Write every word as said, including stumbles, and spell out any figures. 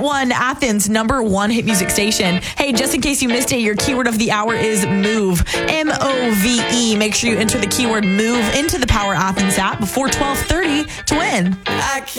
point one, Athens, number one hit music station. Hey, just in case you missed it, your keyword of the hour is MOVE. M O V E. Make sure you enter the keyword MOVE into the Power Athens app before twelve thirty to win. I can't